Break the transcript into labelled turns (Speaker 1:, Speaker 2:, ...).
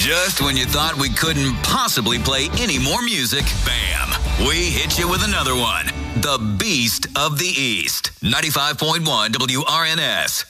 Speaker 1: Just when you thought we couldn't possibly play any more music, bam, we hit you with another one. The Beast of the East. 95.1 WRNS.